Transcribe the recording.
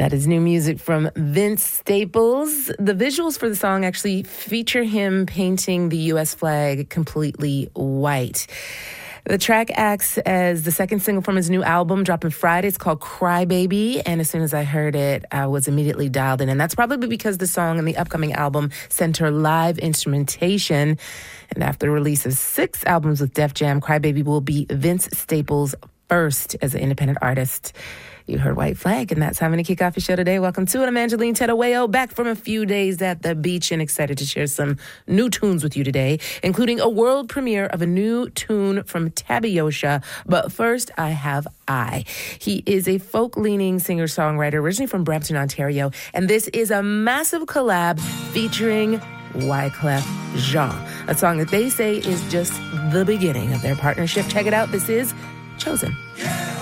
That is new music from Vince Staples. The visuals for the song actually feature him painting the U.S. flag completely white. The track acts as the second single from his new album, dropping Friday. It's called Cry Baby, and as soon as I heard it, I was immediately dialed in. And that's probably because the song and the upcoming album center live instrumentation. And after the release of 6 albums with Def Jam, Cry Baby will be Vince Staples' first as an independent artist. You heard White Flag, and that's how I'm going to kick off your show today. Welcome to it. I'm Angeline Tedowayo, back from a few days at the beach and excited to share some new tunes with you today, including a world premiere of a new tune from Tabiosha. But first, I have I. He is a folk-leaning singer-songwriter originally from Brampton, Ontario, and this is a massive collab featuring Wyclef Jean, a song that they say is just the beginning of their partnership. Check it out. This is Chosen. Yeah.